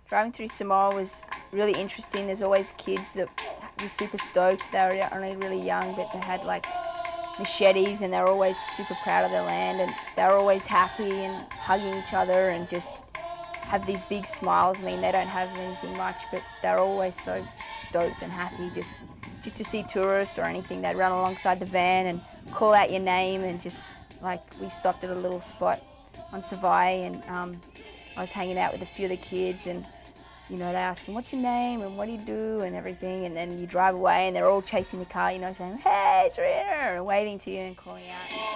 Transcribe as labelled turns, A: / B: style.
A: Driving through Samoa was really interesting. There's always kids that were super stoked. They were only really young, but they had like machetes and they were always super proud of their land, and they were always happy and hugging each other and just have these big smiles. I mean, they don't have anything much, but they're always so stoked and happy just to see tourists or anything. They'd run alongside the van and call out your name, and just like we stopped at a little spot on Savai, and I was hanging out with a few of the kids, and you know, they ask him, what's your name and what do you do and everything, and then you drive away and they're all chasing the car, you know, saying, hey, Serena, and waving to you and calling out.